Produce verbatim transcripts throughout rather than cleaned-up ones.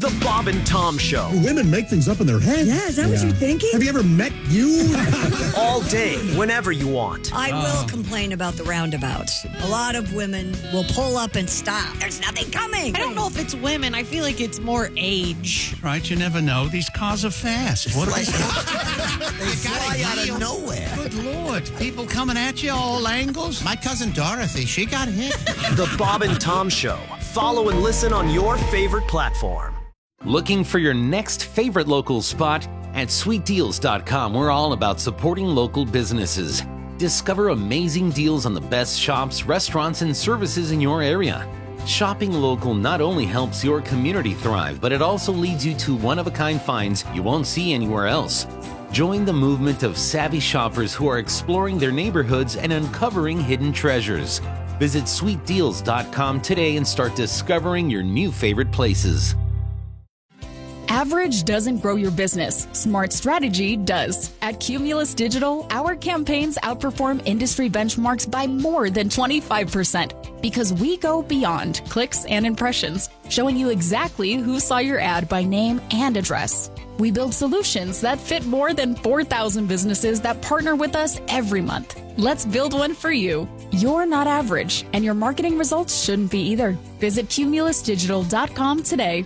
The Bob and Tom Show. Women make things up in their head. Yeah, is that yeah. what you're thinking? Have you ever met you? All day, whenever you want. I will complain about the roundabouts. A lot of women will pull up and stop. There's nothing coming. I don't know if it's women. I feel like it's more age. Right, you never know. These cars are fast. What are they? They fly out of nowhere. Good Lord. People coming at you all angles. My cousin Dorothy, she got hit. The Bob and Tom Show. Follow and listen on your favorite platform. Looking for your next favorite local spot? At sweet deals dot com, we're all about supporting local businesses. Discover amazing deals on the best shops, restaurants, and services in your area. Shopping local not only helps your community thrive, but it also leads you to one-of-a-kind finds you won't see anywhere else. Join the movement of savvy shoppers who are exploring their neighborhoods and uncovering hidden treasures. Visit sweet deals dot com today and start discovering your new favorite places. Average doesn't grow your business. Smart strategy does. At Cumulus Digital, our campaigns outperform industry benchmarks by more than twenty-five percent because we go beyond clicks and impressions, showing you exactly who saw your ad by name and address. We build solutions that fit more than four thousand businesses that partner with us every month. Let's build one for you. You're not average, and your marketing results shouldn't be either. Visit cumulus digital dot com today.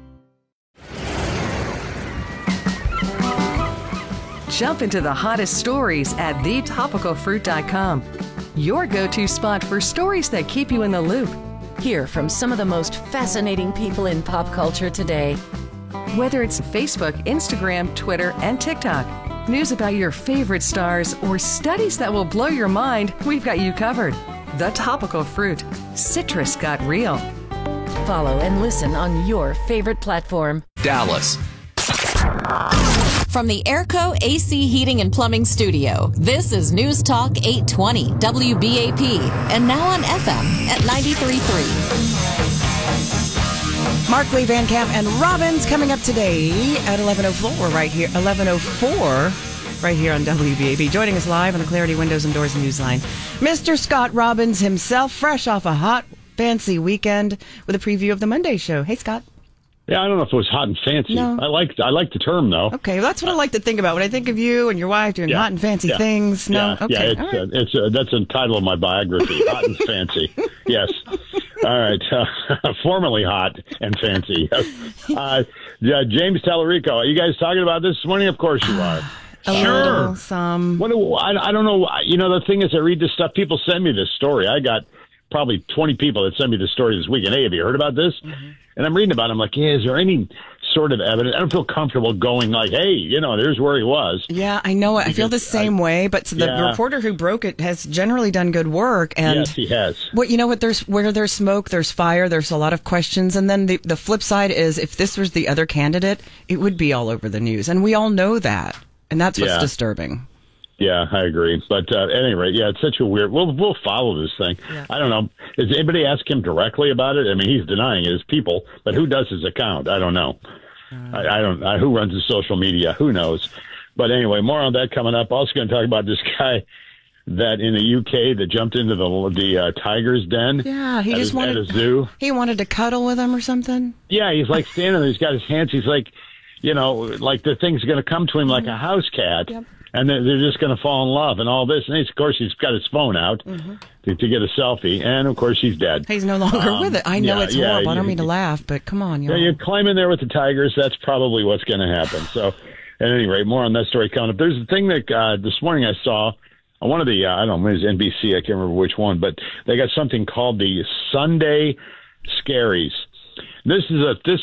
Jump into the hottest stories at the topical fruit dot com. Your go-to spot for stories that keep you in the loop. Hear from some of the most fascinating people in pop culture today. Whether it's Facebook, Instagram, Twitter, and TikTok, news about your favorite stars, or studies that will blow your mind, we've got you covered. The Topical Fruit. Citrus got real. Follow and listen on your favorite platform. Dallas. From the Airco A C Heating and Plumbing Studio, this is News Talk eight twenty W B A P, and now on F M at ninety-three point three. Mark Lee Van Camp and Robbins coming up today at eleven oh four right here, eleven oh four right here on W B A P. Joining us live on the Clarity Windows and Doors Newsline, Mister Scott Robbins himself, fresh off a hot, fancy weekend with a preview of the Monday show. Hey, Scott. Yeah, I don't know if it was hot and fancy. No. I like I like the term, though. Okay, well, that's what I like to think about when I think of you and your wife doing yeah. hot and fancy yeah. things. No, yeah. okay, yeah, it's, all right. uh, it's uh, that's the title of my biography, Hot and Fancy. Yes. All right. Uh, formerly hot and fancy. Uh, yeah, James Tallarico, are you guys talking about this morning? Of course you are. A sure. Little, some. What do, I, I don't know. You know, the thing is, I read this stuff. People send me this story. I got probably twenty people that sent me this story this weekend. Hey, have you heard about this? Mm-hmm. And I'm reading about it. I'm like, yeah, is there any sort of evidence? I don't feel comfortable going like, hey, you know, there's where he was. Yeah, I know it. I feel the same I, way, but the yeah. reporter who broke it has generally done good work. And yes, he has. What you know what? There's where there's smoke, there's fire. There's a lot of questions, and then the the flip side is if this was the other candidate, it would be all over the news, and we all know that, and that's what's yeah. disturbing. Yeah, I agree. But uh, at any rate, yeah, it's such a weird. We'll we'll follow this thing. Yeah. I don't know. Has anybody asked him directly about it? I mean, he's denying it, his people, but who does his account? I don't know. Uh, I, I don't. I, who runs his social media? Who knows? But anyway, more on that coming up. Also going to talk about this guy that in the U K that jumped into the the uh, tiger's den. Yeah, he at just a, wanted at a zoo. He wanted to cuddle with him or something. Yeah, he's like standing there. He's got his hands. He's like, you know, like the thing's going to come to him like a house cat. Yep. And they're, they're just going to fall in love and all this. And he's, of course, he's got his phone out mm-hmm. to, to get a selfie. And, of course, he's dead. He's no longer um, with it. I know yeah, it's yeah, horrible. yeah, I don't mean to laugh, but come on, y'all. Yeah, you're climbing there with the tigers. That's probably what's going to happen. So, at any rate, more on that story coming up. There's a thing that uh, this morning I saw on one of the, uh, I don't know, it was N B C. I can't remember which one. But they got something called the Sunday Scaries. This is a this